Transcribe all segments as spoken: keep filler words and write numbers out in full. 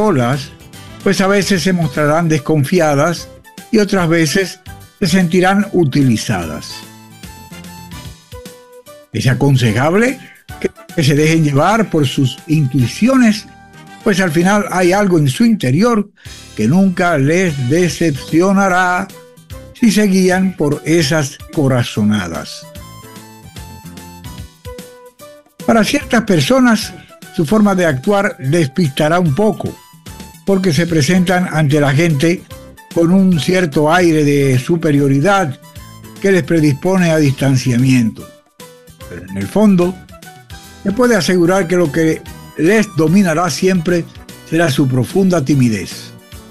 solas, pues a veces se mostrarán desconfiadas y otras veces se sentirán utilizadas. Es aconsejable que se dejen llevar por sus intuiciones, pues al final hay algo en su interior que nunca les decepcionará si se guían por esas corazonadas. Para ciertas personas, su forma de actuar despistará un poco, porque se presentan ante la gente con un cierto aire de superioridad que les predispone a distanciamiento. Pero en el fondo, se puede asegurar que lo que les dominará siempre será su profunda timidez.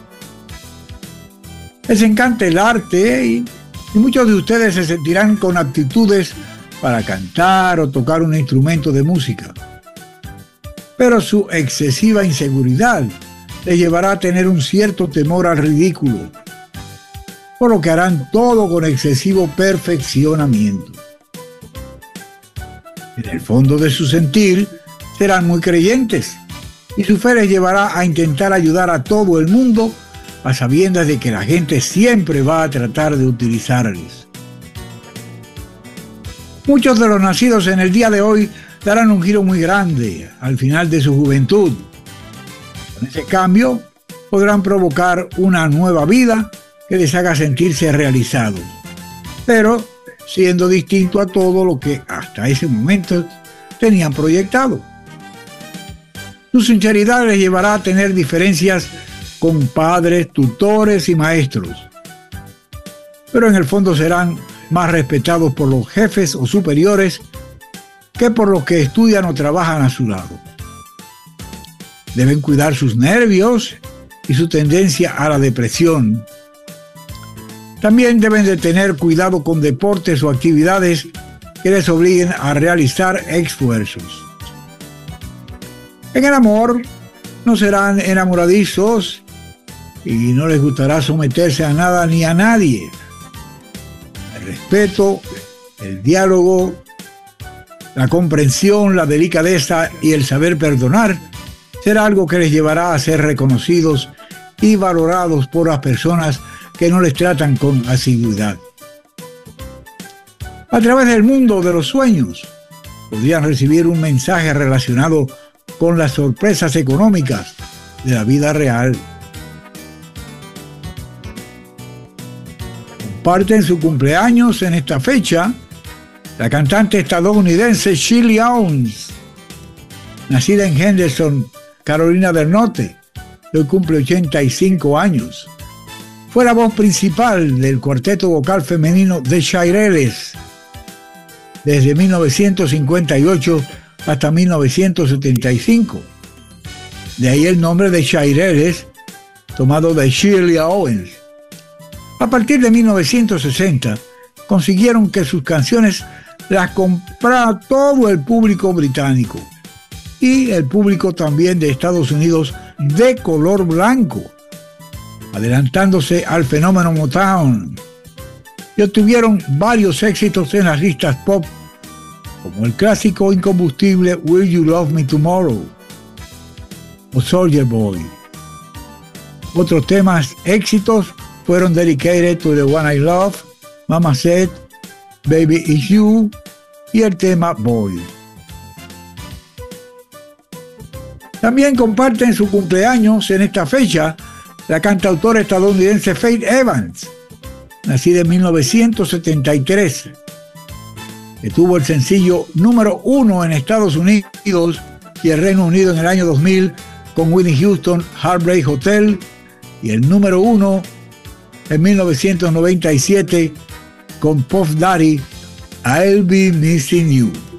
Les encanta el arte y, y muchos de ustedes se sentirán con aptitudes para cantar o tocar un instrumento de música. Pero su excesiva inseguridad les llevará a tener un cierto temor al ridículo, por lo que harán todo con excesivo perfeccionamiento. En el fondo de su sentir, serán muy creyentes y su fe les llevará a intentar ayudar a todo el mundo a sabiendas de que la gente siempre va a tratar de utilizarles. Muchos de los nacidos en el día de hoy darán un giro muy grande al final de su juventud. Con ese cambio podrán provocar una nueva vida que les haga sentirse realizados, pero siendo distinto a todo lo que hasta ese momento tenían proyectado. Su sinceridad les llevará a tener diferencias con padres, tutores y maestros, pero en el fondo serán más respetados por los jefes o superiores que por los que estudian o trabajan a su lado. Deben cuidar sus nervios y su tendencia a la depresión. También deben de tener cuidado con deportes o actividades que les obliguen a realizar esfuerzos. En el amor, no serán enamoradizos y no les gustará someterse a nada ni a nadie. El respeto, el diálogo, la comprensión, la delicadeza y el saber perdonar será algo que les llevará a ser reconocidos y valorados por las personas que no les tratan con asiduidad. A través del mundo de los sueños, podrían recibir un mensaje relacionado con las sorpresas económicas de la vida real. Comparten su cumpleaños en esta fecha la cantante estadounidense Shirley Owens, nacida en Henderson, Carolina del Norte, que hoy cumple ochenta y cinco años. Fue la voz principal del cuarteto vocal femenino The Shirelles desde mil novecientos cincuenta y ocho hasta mil novecientos setenta y cinco. De ahí el nombre de Shirelles, tomado de Shirley Owens. A partir de mil novecientos sesenta, consiguieron que sus canciones las comprara todo el público británico y el público también de Estados Unidos de color blanco, adelantándose al fenómeno Motown, y obtuvieron varios éxitos en las listas pop, como el clásico incombustible Will You Love Me Tomorrow o Soldier Boy. Otros temas éxitos fueron Dedicated to the One I Love, Mama Said, Baby It's You y el tema Boy. También comparten su cumpleaños en esta fecha la cantautora estadounidense Faith Evans, nacida en mil novecientos setenta y tres, que tuvo el sencillo número uno en Estados Unidos y el Reino Unido en el año dos mil con Whitney Houston, Heartbreak Hotel, y el número uno en mil novecientos noventa y siete con Puff Daddy, I'll Be Missing You.